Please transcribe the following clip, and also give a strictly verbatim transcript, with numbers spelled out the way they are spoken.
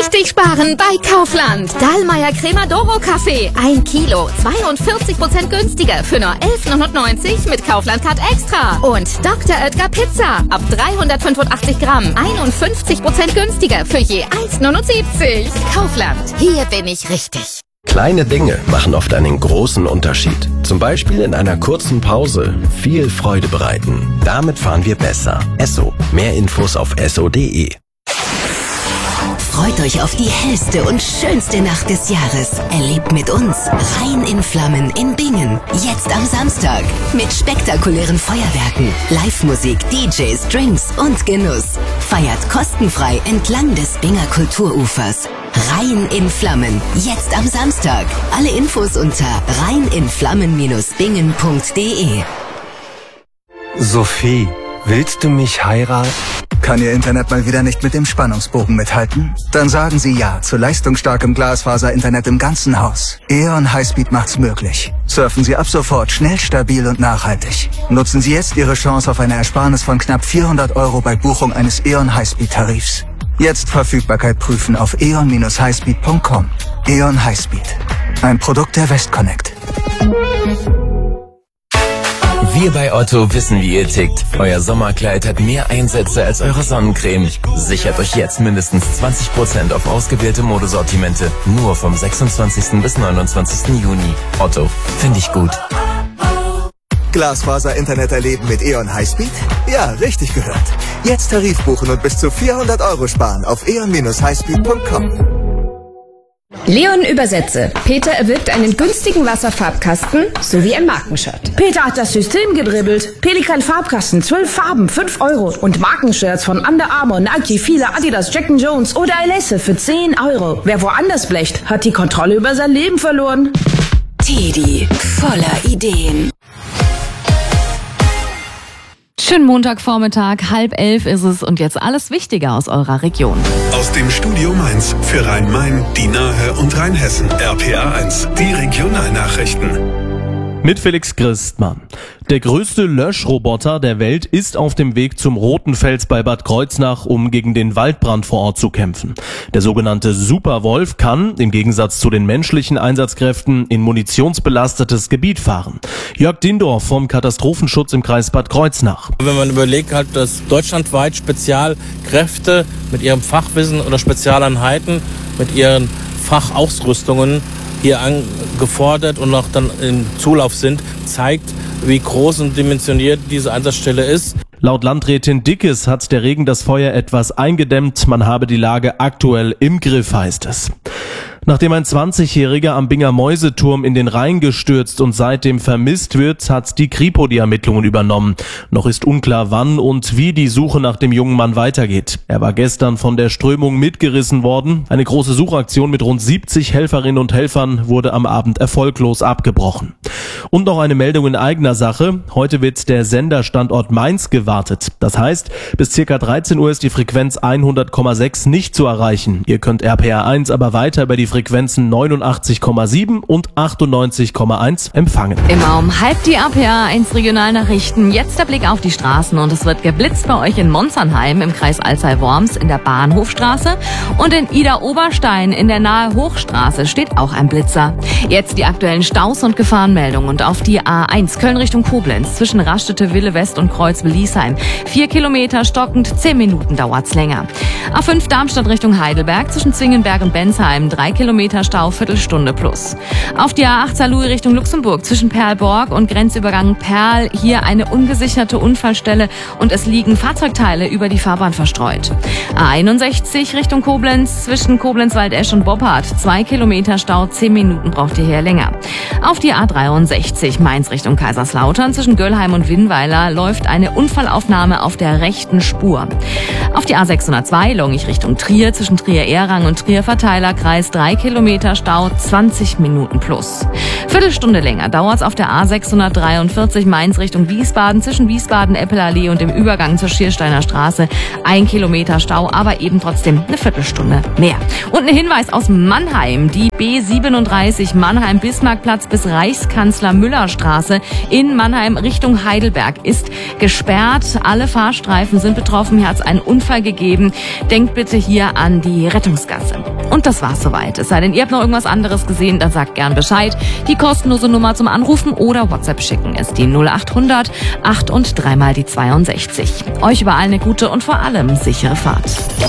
Richtig sparen bei Kaufland. Dallmayr Crema-Doro Kaffee. Ein Kilo. zweiundvierzig Prozent günstiger für nur elf neunundneunzig mit Kaufland Card Extra. Und Doktor Oetker Pizza. Ab dreihundertfünfundachtzig Gramm. einundfünfzig Prozent günstiger für je eins neunundsiebzig. Kaufland. Hier bin ich richtig. Kleine Dinge machen oft einen großen Unterschied. Zum Beispiel in einer kurzen Pause viel Freude bereiten. Damit fahren wir besser. Esso. Mehr Infos auf esso punkt de. Freut euch auf die hellste und schönste Nacht des Jahres. Erlebt mit uns Rhein in Flammen in Bingen. Jetzt am Samstag. Mit spektakulären Feuerwerken, Live-Musik, D Js, Drinks und Genuss. Feiert kostenfrei entlang des Binger Kulturufers. Rhein in Flammen. Jetzt am Samstag. Alle Infos unter rhein in flammen Bindestrich bingen punkt de. Sophie, willst du mich heiraten? Kann Ihr Internet mal wieder nicht mit dem Spannungsbogen mithalten? Dann sagen Sie ja zu leistungsstarkem Glasfaser-Internet im ganzen Haus. E O N Highspeed macht's möglich. Surfen Sie ab sofort schnell, stabil und nachhaltig. Nutzen Sie jetzt Ihre Chance auf eine Ersparnis von knapp vierhundert Euro bei Buchung eines E O N Highspeed-Tarifs. Jetzt Verfügbarkeit prüfen auf e o n Bindestrich highspeed punkt com. E O N Highspeed. Ein Produkt der Westconnect. Wir bei Otto wissen, wie ihr tickt. Euer Sommerkleid hat mehr Einsätze als eure Sonnencreme. Sichert euch jetzt mindestens zwanzig Prozent auf ausgewählte Modesortimente. Nur vom sechsundzwanzigsten bis neunundzwanzigsten Juni. Otto, finde ich gut. Glasfaser-Internet erleben mit E O N Highspeed? Ja, richtig gehört. Jetzt Tarif buchen und bis zu vierhundert Euro sparen auf e o n Bindestrich highspeed punkt com. Leon Übersetze. Peter erwirbt einen günstigen Wasserfarbkasten sowie ein Markenshirt. Peter hat das System gedribbelt. Pelikan Farbkasten, zwölf Farben, fünf Euro. Und Markenshirts von Under Armour, Nike, Fila, Adidas, Jack and Jones oder Alesse für zehn Euro. Wer woanders blecht, hat die Kontrolle über sein Leben verloren. Teddy, voller Ideen. Schönen Montagvormittag, halb elf ist es und jetzt alles Wichtige aus eurer Region. Aus dem Studio Mainz für Rhein-Main, die Nahe und Rheinhessen. R P A eins, die Regionalnachrichten. Mit Felix Christmann. Der größte Löschroboter der Welt ist auf dem Weg zum Roten Fels bei Bad Kreuznach, um gegen den Waldbrand vor Ort zu kämpfen. Der sogenannte Superwolf kann, im Gegensatz zu den menschlichen Einsatzkräften, in munitionsbelastetes Gebiet fahren. Jörg Dindorf vom Katastrophenschutz im Kreis Bad Kreuznach. Wenn man überlegt hat, dass deutschlandweit Spezialkräfte mit ihrem Fachwissen oder Spezialeinheiten mit ihren Fachausrüstungen hier angefordert und auch dann im Zulauf sind, zeigt, wie groß und dimensioniert diese Einsatzstelle ist. Laut Landrätin Dickes hat der Regen das Feuer etwas eingedämmt. Man habe die Lage aktuell im Griff, heißt es. Nachdem ein zwanzigjähriger am Binger Mäuseturm in den Rhein gestürzt und seitdem vermisst wird, hat die Kripo die Ermittlungen übernommen. Noch ist unklar, wann und wie die Suche nach dem jungen Mann weitergeht. Er war gestern von der Strömung mitgerissen worden. Eine große Suchaktion mit rund siebzig Helferinnen und Helfern wurde am Abend erfolglos abgebrochen. Und noch eine Meldung in eigener Sache. Heute wird der Senderstandort Mainz gewartet. Das heißt, bis circa dreizehn Uhr ist die Frequenz hundert Komma sechs nicht zu erreichen. Ihr könnt R P A eins aber weiter über die Frequenzen neunundachtzig Komma sieben und achtundneunzig Komma eins empfangen. Immer um halb die R P A eins Regionalnachrichten. Jetzt der Blick auf die Straßen und es wird geblitzt bei euch in Monzernheim im Kreis Alzey-Worms in der Bahnhofstraße und in Ida-Oberstein in der Nahe Hochstraße steht auch ein Blitzer. Jetzt die aktuellen Staus und Gefahrenmeldungen und auf die A eins Köln Richtung Koblenz zwischen Raststätte Wille West und Kreuz-Beliesheim. Vier Kilometer stockend, zehn Minuten dauert's länger. A fünf Darmstadt Richtung Heidelberg zwischen Zwingenberg und Bensheim. Drei Kilometer Stau, Viertelstunde plus. Auf die A acht Saarlouis Richtung Luxemburg zwischen Perlborg und Grenzübergang Perl. Hier eine ungesicherte Unfallstelle und es liegen Fahrzeugteile über die Fahrbahn verstreut. A einundsechzig Richtung Koblenz zwischen Koblenz-Waldesch und Boppard. Zwei Kilometer Stau, zehn Minuten braucht ihr hier länger. Auf die A dreiundsechzig Mainz Richtung Kaiserslautern zwischen Göllheim und Winnweiler läuft eine Unfallaufnahme auf der rechten Spur. Auf die A sechshundertzwei Longich Richtung Trier zwischen Trier-Ehrang und Trier-Verteilerkreis drei Kilometer Stau, zwanzig Minuten plus. Viertelstunde länger dauert's auf der A sechshundertdreiundvierzig Mainz Richtung Wiesbaden zwischen Wiesbaden-Eppelallee und dem Übergang zur Schiersteiner Straße. Ein Kilometer Stau, aber eben trotzdem eine Viertelstunde mehr. Und ein Hinweis aus Mannheim. Die B siebenunddreißig Mannheim-Bismarckplatz bis Reichskanzler-Müller-Straße in Mannheim Richtung Heidelberg ist gesperrt. Alle Fahrstreifen sind betroffen. Hier hat's einen Unfall gegeben. Denkt bitte hier an die Rettungsgasse. Und das war's soweit. Es sei denn, ihr habt noch irgendwas anderes gesehen, dann sagt gern Bescheid. Die kostenlose Nummer zum Anrufen oder WhatsApp schicken ist die null acht hundert acht und dreimal die zweiundsechzig. Euch überall eine gute und vor allem sichere Fahrt.